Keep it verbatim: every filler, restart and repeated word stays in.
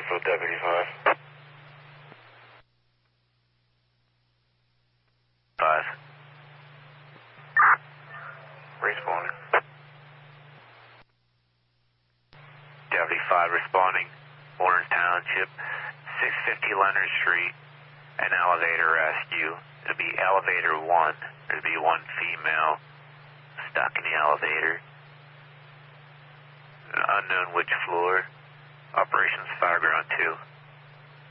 Fairfield Deputy five. five. Responding. Deputy five responding. Orange Township, six fifty Leonard Street, an elevator rescue. It'll be elevator one. There'll be one female stuck in the elevator. Unknown which floor. Operations Fireground two.